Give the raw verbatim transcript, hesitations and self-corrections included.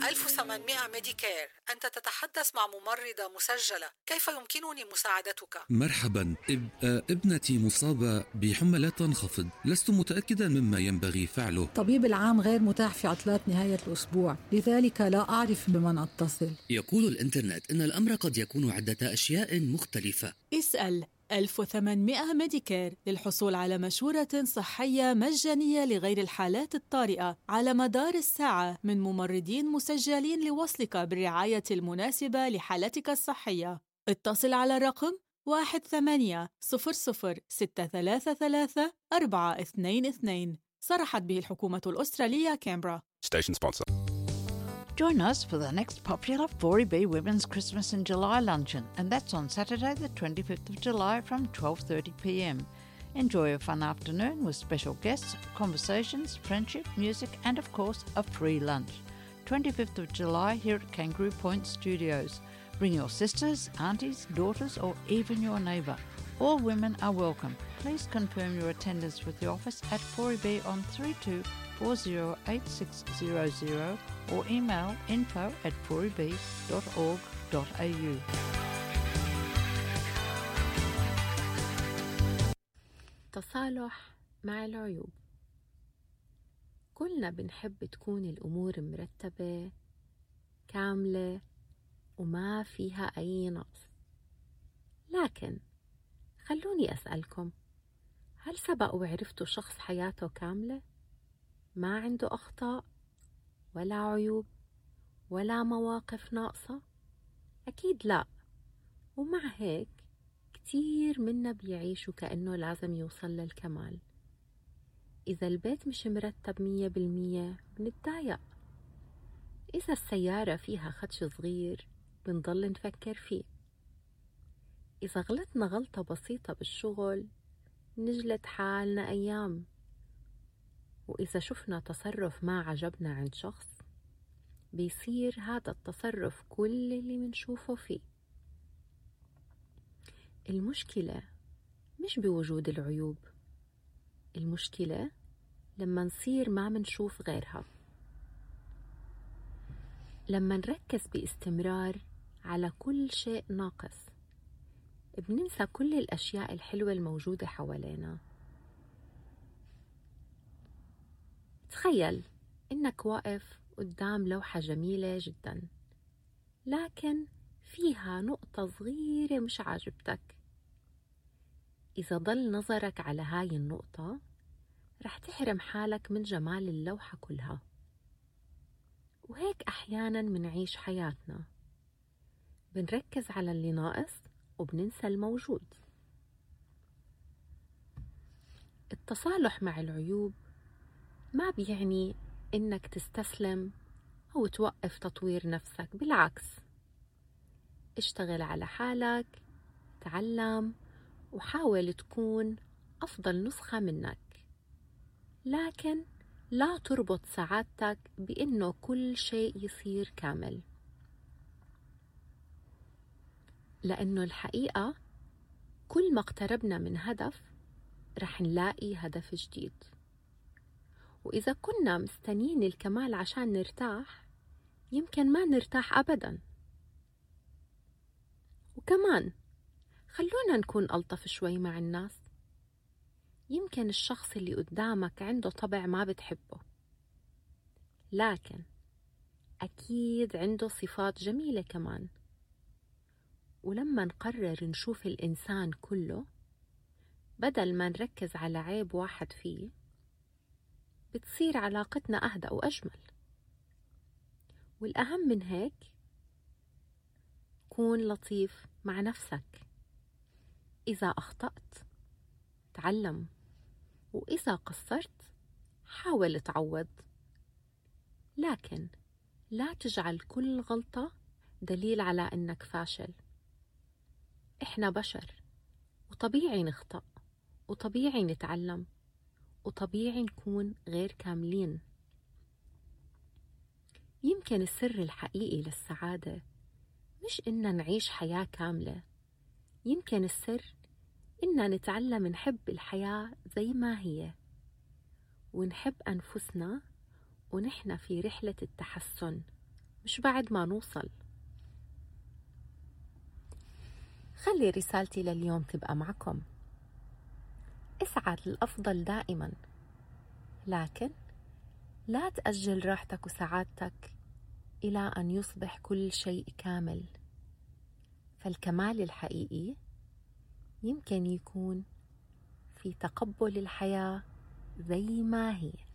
ألف وثمانمائة ميديكير، أنت تتحدث مع ممرضة مسجلة، كيف يمكنني مساعدتك؟ مرحبا. إب... آه، ابنتي مصابة بحمى لا تنخفض، لست متأكدا مما ينبغي فعله. طبيب العام غير متاح في عطلات نهاية الأسبوع، لذلك لا أعرف بمن أتصل. يقول الإنترنت إن الأمر قد يكون عدة أشياء مختلفة. اسأل ألف وثمانمائة ميديكير للحصول على مشورة صحية مجانية لغير الحالات الطارئة على مدار الساعة من ممرضين مسجلين لوصلك بالرعاية المناسبة لحالتك الصحية. اتصل على رقم واحد ثمانية صفر صفر ستة ثلاثة ثلاثة أربعة اثنين اثنين. صرحت به الحكومة الأسترالية كامبرا. Station sponsor. Join us for the next popular four E B Women's Christmas in July luncheon, and that's on Saturday the twenty-fifth of July from twelve thirty p m. Enjoy a fun afternoon with special guests, conversations, friendship, music, and of course a free lunch. twenty-fifth of July here at Kangaroo Point Studios. Bring your sisters, aunties, daughters, or even your neighbour. All women are welcome. Please confirm your attendance with the office at four E B on three two four zero eight six zero zero or email info at four e b dot org dot a u. تصالح مع العيوب. كلنا بنحب تكون الأمور مرتبة كاملة وما فيها أي نقص، لكن خلوني أسألكم، هل سبق وعرفتوا شخص حياته كاملة ما عنده أخطاء ولا عيوب ولا مواقف ناقصة؟ أكيد لا. ومع هيك كتير منا بيعيشوا كأنه لازم يوصل للكمال. إذا البيت مش مرتب مية بالمية بنتضايق، إذا السيارة فيها خدش صغير بنضل نفكر فيه، إذا غلطنا غلطة بسيطة بالشغل نجلد حالنا أيام، وإذا شفنا تصرف ما عجبنا عند شخص بيصير هذا التصرف كل اللي منشوفه فيه. المشكلة مش بوجود العيوب، المشكلة لما نصير ما منشوف غيرها. لما نركز باستمرار على كل شيء ناقص بننسى كل الأشياء الحلوة الموجودة حوالينا. تخيل إنك واقف قدام لوحة جميلة جدا، لكن فيها نقطة صغيرة مش عاجبتك. إذا ضل نظرك على هاي النقطة رح تحرم حالك من جمال اللوحة كلها. وهيك أحيانا منعيش حياتنا، بنركز على اللي ناقص وبننسى الموجود. التصالح مع العيوب ما بيعني إنك تستسلم أو توقف تطوير نفسك، بالعكس، اشتغل على حالك، تعلم وحاول تكون أفضل نسخة منك، لكن لا تربط سعادتك بإنه كل شيء يصير كامل، لأنه الحقيقة كل ما اقتربنا من هدف رح نلاقي هدف جديد. وإذا كنا مستنيين الكمال عشان نرتاح يمكن ما نرتاح أبدا. وكمان خلونا نكون ألطف شوي مع الناس. يمكن الشخص اللي قدامك عنده طبع ما بتحبه، لكن أكيد عنده صفات جميلة كمان. ولما نقرر نشوف الإنسان كله بدل ما نركز على عيب واحد فيه بتصير علاقتنا أهدأ وأجمل. والأهم من هيك، كون لطيف مع نفسك. إذا أخطأت تعلم، وإذا قصرت حاول تعوض، لكن لا تجعل كل غلطة دليل على أنك فاشل. إحنا بشر، وطبيعي نخطأ، وطبيعي نتعلم، وطبيعي نكون غير كاملين. يمكن السر الحقيقي للسعادة مش إننا نعيش حياة كاملة، يمكن السر إننا نتعلم نحب الحياة زي ما هي، ونحب أنفسنا ونحن في رحلة التحسن مش بعد ما نوصل. خلي رسالتي لليوم تبقى معكم: اسعى للأفضل دائما، لكن لا تأجل راحتك وسعادتك إلى أن يصبح كل شيء كامل. فالكمال الحقيقي يمكن يكون في تقبل الحياة زي ما هي.